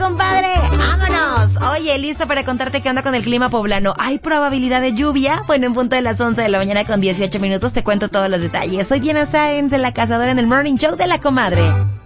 Compadre, vámonos. Oye, listo para contarte qué onda con el clima poblano. ¿Hay probabilidad de lluvia? Bueno, en punto de las 11 de la mañana con 18 minutos te cuento todos los detalles. Soy Diana Sáenz de La Cazadora en el Morning Show de La Comadre.